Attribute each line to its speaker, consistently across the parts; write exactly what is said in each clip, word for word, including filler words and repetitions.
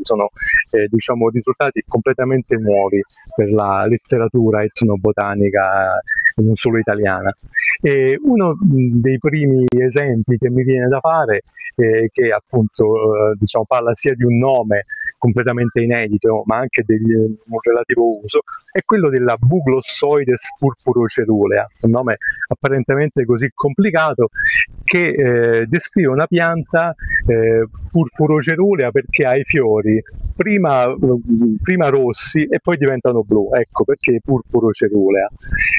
Speaker 1: sono eh, diciamo, risultati completamente nuovi per la letteratura etnobotanica, non solo italiana. E uno dei primi esempi che mi viene da fare, eh, che appunto eh, diciamo, parla sia di un nome completamente inedito, ma anche di un relativo uso, è quello della Buglossoides purpurocerulea, un nome apparentemente così complicato, che eh, descrive una pianta eh, purpurocerulea perché ha i fiori prima, prima rossi e poi diventano blu, ecco perché purpurocerulea.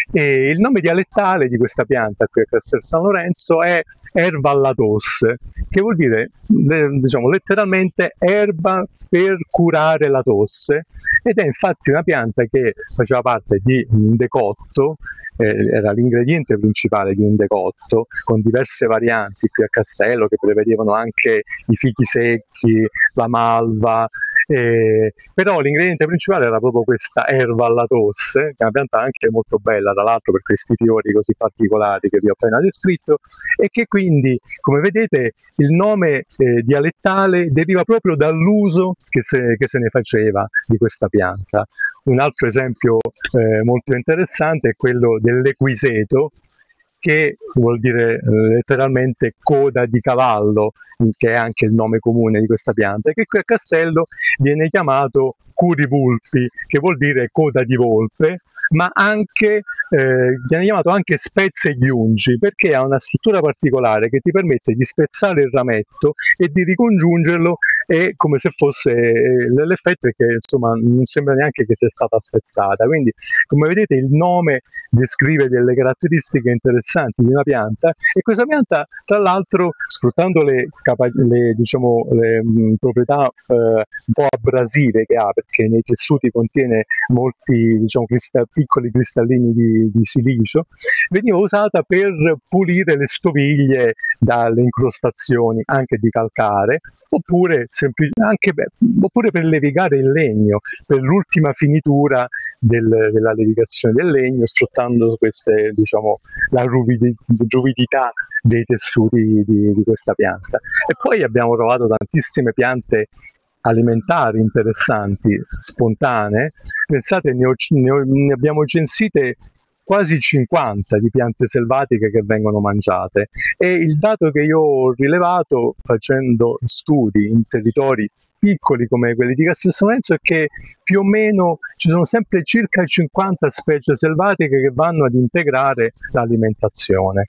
Speaker 1: E il nome dialettale di questa pianta qui a Castel San Lorenzo è erba alla tosse, che vuol dire diciamo letteralmente erba per curare la tosse, ed è infatti una pianta che faceva parte di un decotto, eh, era l'ingrediente principale di un decotto con diverse varianti qui a Castello che prevedevano anche i fichi secchi, la malva, eh, però l'ingrediente principale era proprio questa erba alla tosse, che è una pianta anche molto bella tra l'altro per questi fiori così particolari che vi ho appena descritto, e che quindi, come vedete, il nome eh, dialettale deriva proprio dall'uso che se, che se ne faceva di questa pianta. Un altro esempio eh, molto interessante è quello dell'equiseto, che vuol dire eh, letteralmente coda di cavallo, che è anche il nome comune di questa pianta, e che qui a Castello viene chiamato curivulpi, che vuol dire coda di volpe, ma anche eh, viene chiamato anche spezze di ungi, perché ha una struttura particolare che ti permette di spezzare il rametto e di ricongiungerlo, e come se fosse eh, l'effetto è che insomma non sembra neanche che sia stata spezzata. Quindi, come vedete, il nome descrive delle caratteristiche interessanti di una pianta, e questa pianta tra l'altro, sfruttando le, le, diciamo, le mh, proprietà eh, un po' abrasive che ha, perché nei tessuti contiene molti diciamo, crista- piccoli cristallini di, di silicio, veniva usata per pulire le stoviglie dalle incrostazioni anche di calcare, oppure, semplic- anche, beh, oppure per levigare il legno, per l'ultima finitura del, della levigazione del legno, sfruttando queste, diciamo, la ruvidi- ruvidità dei tessuti di, di questa pianta. E poi abbiamo trovato tantissime piante alimentari interessanti, spontanee. Pensate, ne, ho, ne, ho, ne abbiamo censite quasi cinquanta di piante selvatiche che vengono mangiate, e il dato che io ho rilevato facendo studi in territori piccoli come quelli di Castel San Lorenzo è che più o meno ci sono sempre circa cinquanta specie selvatiche che vanno ad integrare l'alimentazione.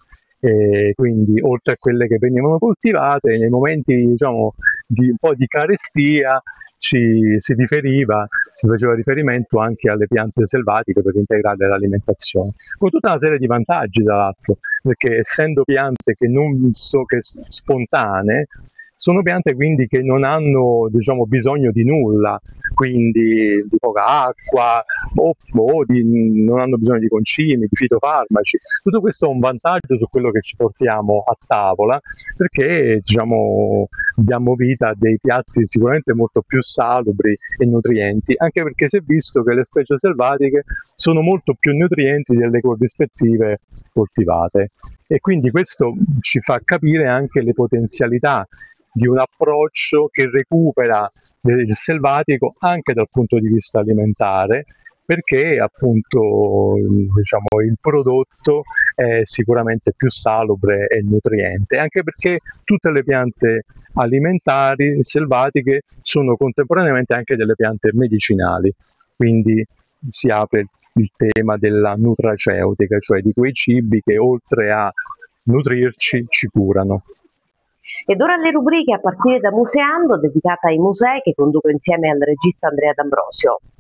Speaker 1: E quindi, oltre a quelle che venivano coltivate, nei momenti diciamo di un po' di carestia ci si riferiva, si faceva riferimento anche alle piante selvatiche per integrare l'alimentazione, con tutta una serie di vantaggi tra l'altro, perché essendo piante che non so che spontanee, sono piante quindi che non hanno diciamo, bisogno di nulla, quindi di poca acqua o, o di, non hanno bisogno di concimi, di fitofarmaci. Tutto questo è un vantaggio su quello che ci portiamo a tavola, perché diciamo, diamo vita a dei piatti sicuramente molto più salubri e nutrienti, anche perché si è visto che le specie selvatiche sono molto più nutrienti delle corrispettive coltivate, e quindi questo ci fa capire anche le potenzialità di un approccio che recupera il selvatico anche dal punto di vista alimentare, perché appunto diciamo, il prodotto è sicuramente più salubre e nutriente, anche perché tutte le piante alimentari selvatiche sono contemporaneamente anche delle piante medicinali, quindi si apre il tema della nutraceutica, cioè di quei cibi che oltre a nutrirci ci curano.
Speaker 2: Ed ora le rubriche a partire da Museando, dedicata ai musei, che conduco insieme al regista Andrea D'Ambrosio.